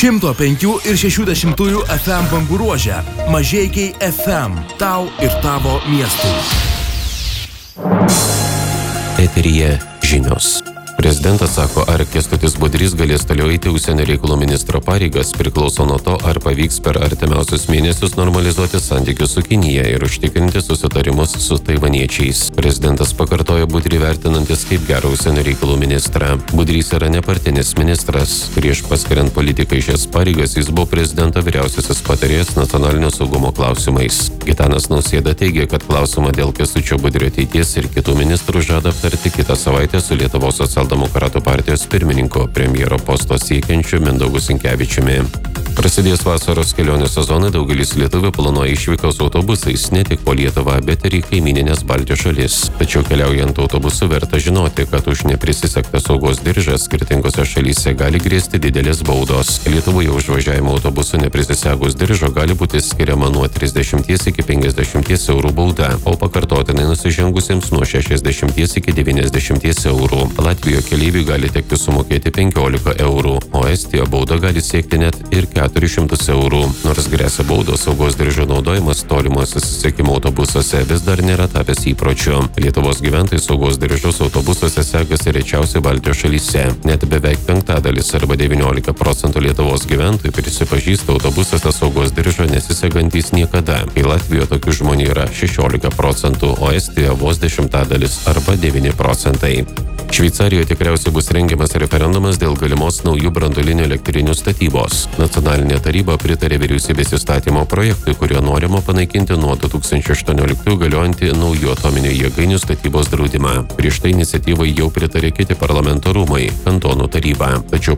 105 ir 60 FM bangų ruože. Mažeikiai FM. Tau ir tavo miestui. Eteryje žinios. Prezidentas sako, ar Kęstutis Budrys galės toliau eiti užsienio reikalų ministro pareigas, priklauso nuo to, ar pavyks per artimiausius mėnesius normalizuoti santykius su Kinija ir užtikrinti susitarimus su taivaniečiais. Prezidentas pakartojo Budrį vertinantis kaip gerą užsienio reikalų ministrą. Budrys yra nepartinis ministras. Prieš paskiriant politiką į šias pareigas jis buvo prezidento vyriausiasis patarėjas nacionalinio saugumo klausimais. Gitanas Nausėda teigia, kad klausimą dėl Kęstučio Budrio ateities ir kitų ministrų žada aptarti kitą savaitę su Lietuvos Socialdemokratų partijos pirmininko, premjero posto siekiančiu Mindaugu Sinkevičiumi. Prasidės vasaros kelionių sezonai, daugelis lietuvių planuoja išvykos autobusais ne tik po Lietuvą, bet ir į kaimyninės Baltijos šalis. Tačiau keliaujant autobusu verta žinoti, kad už neprisisegtą saugos diržą skirtingose šalyse gali grėsti didelės baudos. Lietuvoje už važiavimą autobusu neprisisegus diržo gali būti skiriama nuo 30 iki 50 eurų bauda, o pakartotinai nusižengusiems nuo 60 iki 90 eurų. Latvijoje keleiviui gali tekti sumokėti 15 eurų, o Estijoje bauda gali siekti net ir 400 eurų. Nors gresia baudos, saugos diržo naudojimas tolimos susisiekimo autobusuose vis dar nėra tapęs įpročiu. Lietuvos gyventojai saugos diržus autobusuose sekasi rečiausiai Baltijos šalyse. Net beveik penktadalis arba 19% Lietuvos gyventojų prisipažįsta autobusuose saugos diržo nesisegantys niekada. Kai Latvijoje tokių žmonių yra 16%, o Estijoje vos 10% arba 9%. Šveicarijoje tikriausiai bus rengiamas referendumas dėl galimos naujų branduolinių elektrinių statybos. Nacionalinė taryba pritarė vyriausybės įstatymo projektui, kurio norima panaikinti nuo 2018 galiojantį naujų atominių jėgainių statybos draudimą. Prieš tai iniciatyvai jau pritarė kiti parlamento rūmai, kantonų taryba. Tačiau